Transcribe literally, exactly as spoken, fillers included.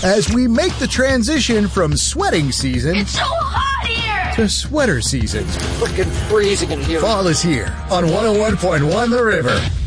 as we make the transition from sweating season It's so hot here! to sweater season. It's freaking freezing in here. Fall is here on one oh one point one The River.